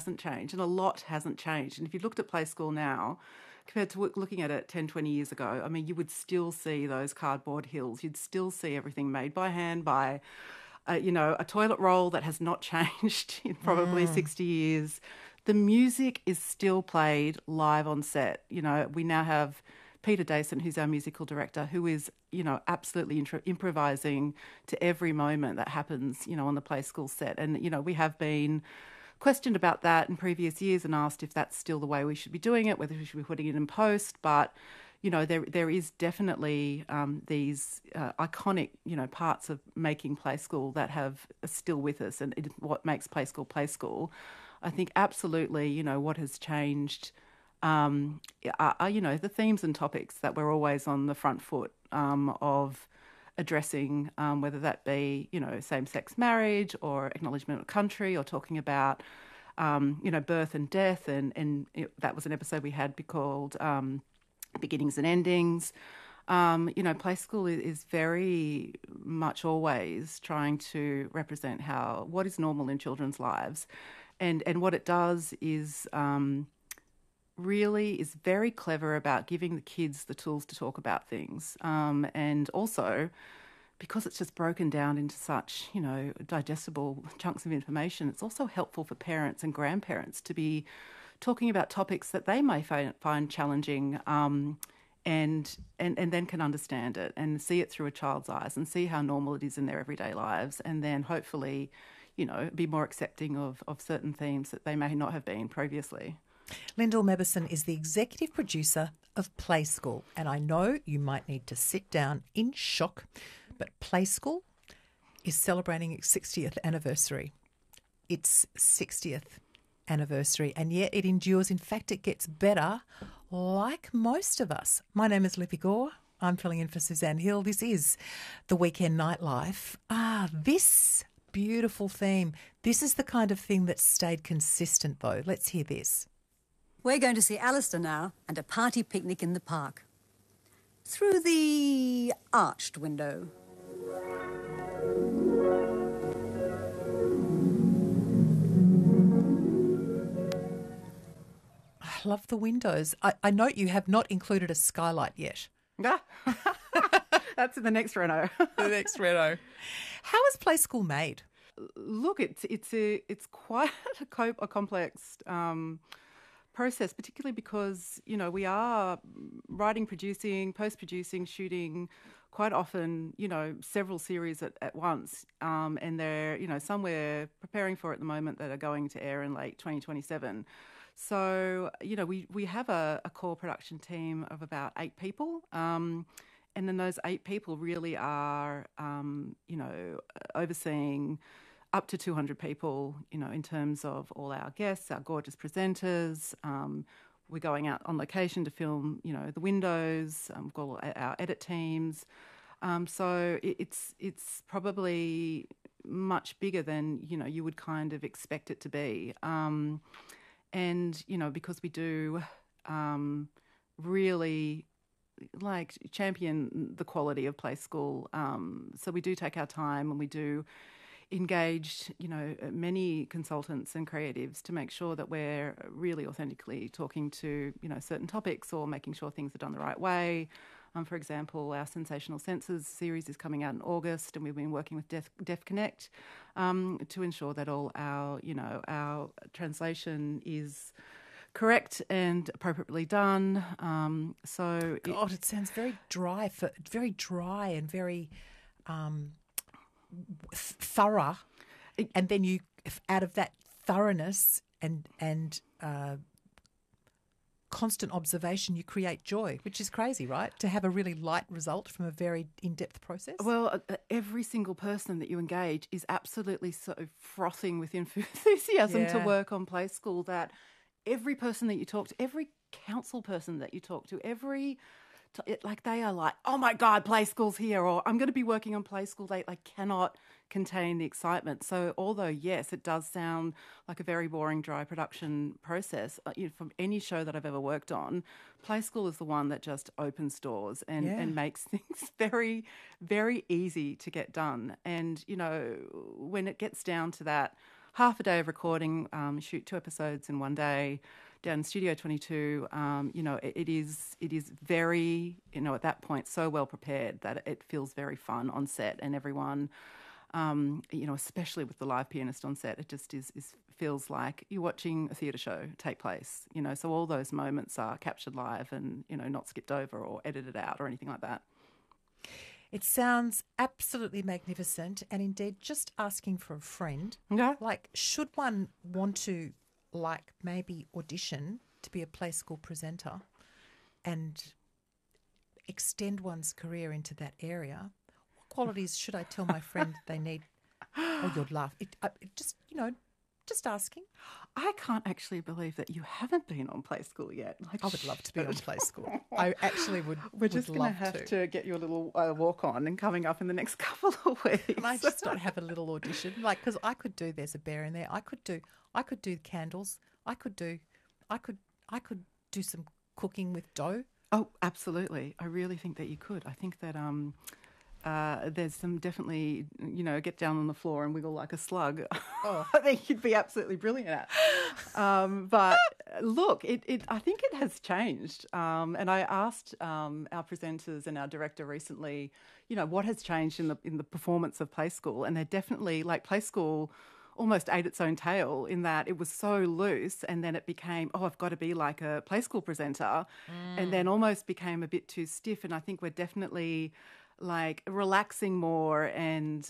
hasn't changed, and a lot hasn't changed. And if you looked at Play School now, compared to looking at it 10, 20 years ago, I mean, you would still see those cardboard hills. You'd still see everything made by hand by, a toilet roll that has not changed in probably 60 years. The music is still played live on set. We now have Peter Dason, who's our musical director, who is, absolutely improvising to every moment that happens, on the Play School set. And, we have been questioned about that in previous years and asked if that's still the way we should be doing it, whether we should be putting it in post. But, there is definitely these iconic, parts of making Play School that are still with us, and what makes Play School Play School. I think absolutely, what has changed the themes and topics that we're always on the front foot of addressing, whether that be, same-sex marriage or acknowledgement of country, or talking about, birth and death. And that was an episode we had called Beginnings and Endings. Play School is very much always trying to represent what is normal in children's lives. And what it does is really is very clever about giving the kids the tools to talk about things. And also, because it's just broken down into such, digestible chunks of information, it's also helpful for parents and grandparents to be talking about topics that they may find challenging, and then can understand it and see it through a child's eyes and see how normal it is in their everyday lives, and then hopefully, be more accepting of certain themes that they may not have been previously. Lyndall Mebison is the executive producer of Play School, and I know you might need to sit down in shock, but Play School is celebrating its 60th anniversary. Its 60th anniversary, and yet it endures. In fact, it gets better, like most of us. My name is Lippy Gore. I'm filling in for Suzanne Hill. This is the Weekend Nightlife. This beautiful theme. This is the kind of thing that stayed consistent, though. Let's hear this. We're going to see Alistair now and a party picnic in the park. Through the arched window. I love the windows. I note you have not included a skylight yet. That's in the next reno. The next reno. How is Play School made? Look, it's quite a complex process, particularly because, we are writing, producing, post-producing, shooting quite often, several series at once. And they're, some we're preparing for at the moment that are going to air in late 2027. So, we have a core production team of about 8 people. And then those 8 people really are, overseeing up to 200 people, in terms of all our guests, our gorgeous presenters. We're going out on location to film, the windows. We've got all our edit teams. So it's probably much bigger than, you would kind of expect it to be. And, because we do really champion the quality of Play School. So we do take our time, and we do engage, many consultants and creatives to make sure that we're really authentically talking to, certain topics, or making sure things are done the right way. For example, our Sensational Senses series is coming out in August, and we've been working with Deaf Connect to ensure that all our translation is correct and appropriately done. It sounds very dry and very thorough, and then you, out of that thoroughness and constant observation, you create joy, which is crazy, right? To have a really light result from a very in-depth process. Well, every single person that you engage is absolutely so frothing with enthusiasm to work on Play School, that every person that you talk to, every council person that you talk to, they are like, oh my God, Play School's here, or I'm going to be working on Play School. They cannot contain the excitement. So although, yes, it does sound like a very boring, dry production process, from any show that I've ever worked on, Play School is the one that just opens doors and makes things very, very easy to get done. And, when it gets down to that half a day of recording, shoot 2 episodes in one day down in Studio 22. It is very, at that point, so well prepared that it feels very fun on set, and everyone, especially with the live pianist on set, it just feels like you're watching a theatre show take place, so all those moments are captured live and, not skipped over or edited out or anything like that. It sounds absolutely magnificent, and indeed just asking for a friend. Yeah. Like, should one want to, maybe audition to be a Play School presenter and extend one's career into that area, what qualities should I tell my friend they need? Oh, you'd laugh. Just asking. I can't actually believe that you haven't been on Play School yet. I would love to be on Play School. I actually would. We're just going to have to get you a little walk on and coming up in the next couple of weeks. Can I just not have a little audition? Because I could do There's a Bear in There. I could do candles. I could do some cooking with dough. Oh, absolutely. I really think that you could. I think that there's some definitely, get down on the floor and wiggle like a slug. Oh. I think you'd be absolutely brilliant at. But look, I think it has changed. And I asked our presenters and our director recently, what has changed in the performance of Play School, and they're definitely, Play School almost ate its own tail in that it was so loose, and then it became, I've got to be like a Play School presenter, and then almost became a bit too stiff. And I think we're definitely relaxing more and,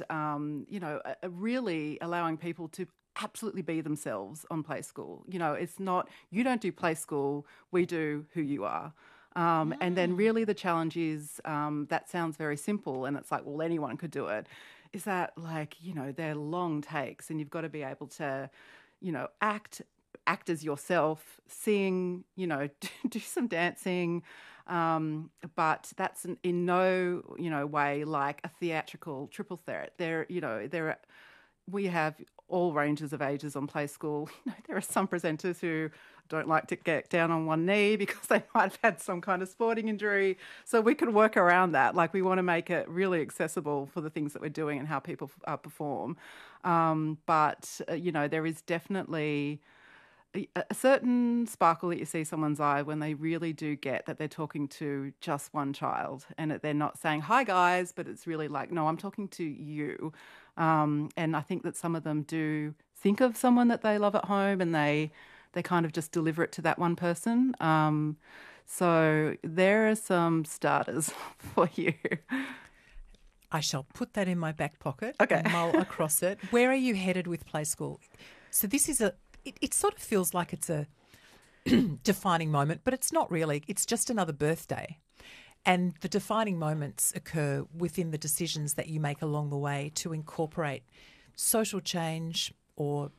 really allowing people to absolutely be themselves on Play School. It's not, you don't do Play School, we do who you are. And then really the challenge is, that sounds very simple and it's like, well, anyone could do it. Is that they're long takes, and you've got to be able to, act as yourself, sing, do some dancing, but that's in no, way like a theatrical triple threat. We have all ranges of ages on Play School. There are some presenters who don't like to get down on one knee because they might have had some kind of sporting injury. So we can work around that. We want to make it really accessible for the things that we're doing and how people perform. But there is definitely a certain sparkle that you see someone's eye when they really do get that they're talking to just one child, and they're not saying, hi guys, but it's really like, no, I'm talking to you. And I think that some of them do think of someone that they love at home, and they kind of just deliver it to that one person. So there are some starters for you. I shall put that in my back pocket. Okay. And mull across it. Where are you headed with Play School? So this is it sort of feels like it's a defining moment, but it's not really. It's just another birthday. And the defining moments occur within the decisions that you make along the way to incorporate social change or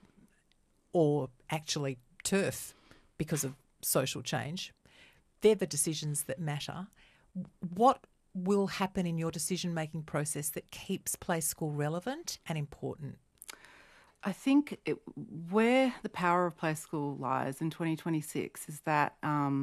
actually turf because of social change. They're the decisions that matter. What will happen in your decision-making process that keeps Play School relevant and important? I think where the power of Play School lies in 2026 is that,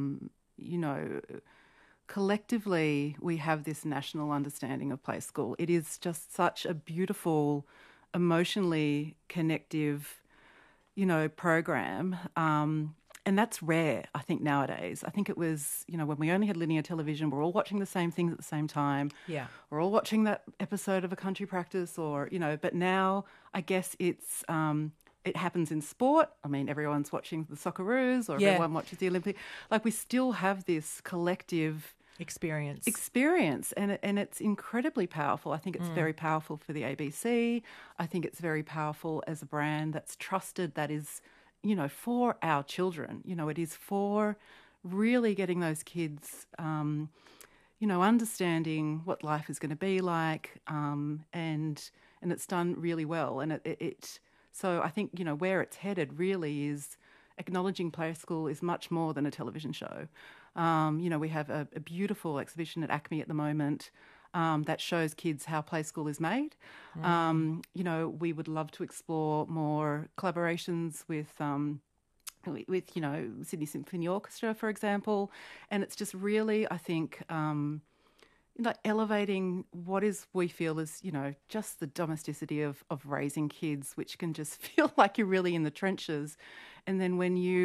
collectively we have this national understanding of Play School. It is just such a beautiful, emotionally connective, program. And that's rare, I think, nowadays. I think it was, when we only had linear television, we're all watching the same things at the same time. Yeah. We're all watching that episode of A Country Practice but now I guess it's, it happens in sport. I mean, everyone's watching the Socceroos or everyone watches the Olympic. We still have this collective experience, and it's incredibly powerful. I think it's very powerful for the ABC. I think it's very powerful as a brand that's trusted, that is, for our children. It is for really getting those kids, understanding what life is going to be like, and it's done really well. And so I think, where it's headed really is acknowledging Play School is much more than a television show. We have a beautiful exhibition at ACME at the moment that shows kids how Play School is made. We would love to explore more collaborations with Sydney Symphony Orchestra, for example. And it's just really, I think, like elevating what is we feel is, you know, just the domesticity of raising kids, which can just feel like you're really in the trenches. And then when you